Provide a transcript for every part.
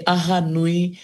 aha nui,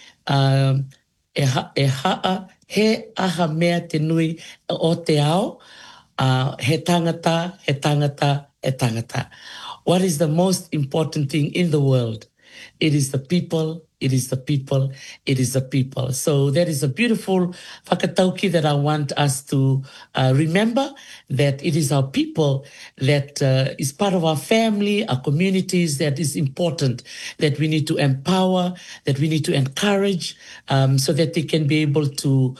he aha mea te nui o te ao, he tangata, he tangata, he tangata. What is the most important thing in the world? It is the people, it is the people, it is the people. So that is a beautiful whakatauki that I want us to remember, that it is our people that is part of our family, our communities, that is important, that we need to empower, that we need to encourage, so that they can be able to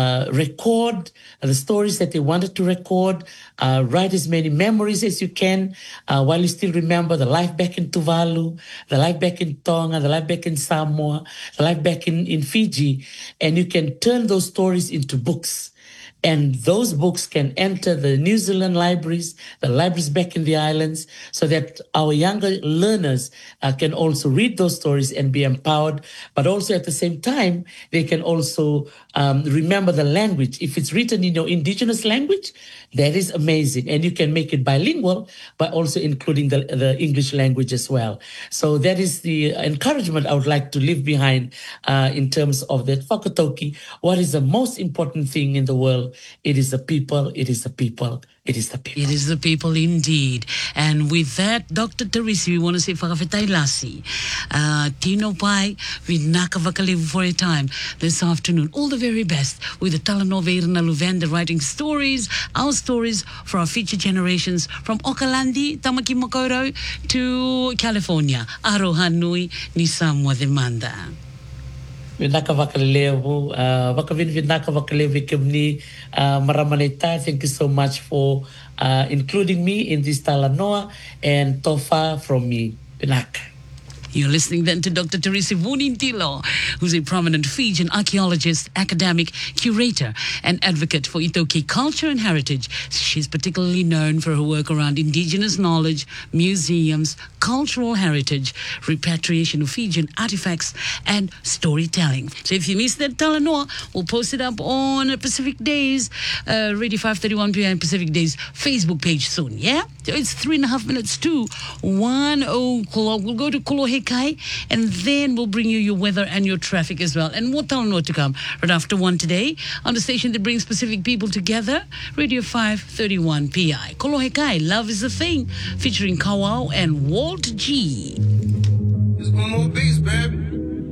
record the stories that they wanted to record, write as many memories as you can, while you still remember the life back in Tuvalu, the life back in Tonga, the life back in Samoa, the life back in Fiji, and you can turn those stories into books. And those books can enter the New Zealand libraries, the libraries back in the islands, so that our younger learners can also read those stories and be empowered. But also at the same time, they can also remember the language. If it's written in your indigenous language, that is amazing. And you can make it bilingual, but also including the English language as well. So that is the encouragement I would like to leave behind in terms of that whakatauki. What is the most important thing in the world? It is the people, it is the people, it is the people. It is the people indeed. And with that, Dr. Teresi, we want to say whakawhetai lasi. Tino pai, we naka wakalevu for a time this afternoon. All the very best with the Talanoa Irina Luvenda writing stories, our stories for our future generations from Okalandi, Tamaki Makaurau to California. Aroha nui ni Samoa demanda. Vinaka Vakalevu, Vakavin Vinaka Vakalevi Kimni, Maramaneta, thank you so much for including me in this Talanoa, and Tofa from me, Vinaka. You're listening then to Dr. Teresi Vunintilo, who's a prominent Fijian archaeologist, academic, curator, and advocate for Itoke culture and heritage. She's particularly known for her work around indigenous knowledge, museums, cultural heritage, repatriation of Fijian artifacts, and storytelling. So if you missed that Talanoa, we'll post it up on Pacific Days, Radio 531 p.m. Pacific Days Facebook page soon, yeah? So it's 3.5 minutes to 1 o'clock. We'll go to Kolohekai, and then we'll bring you your weather and your traffic as well. And more Talanoa to come right after 1 today on the station that brings Pacific people together, Radio 531 PI. Kolohekai, Love is the Thing, featuring Kawau and Walt G. It's one more beats, baby.